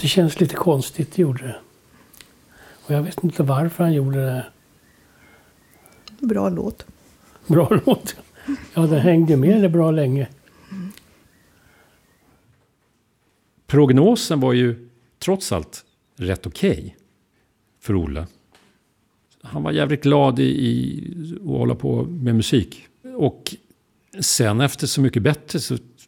Det känns lite konstigt, det gjorde det. Och jag vet inte varför han gjorde det. Bra låt. Bra låt. Ja, den hängde med det bra länge. Prognosen var ju trots allt rätt okej för Olle. Han var jävligt glad i att hålla på med musik. Och sen efter Så mycket bättre så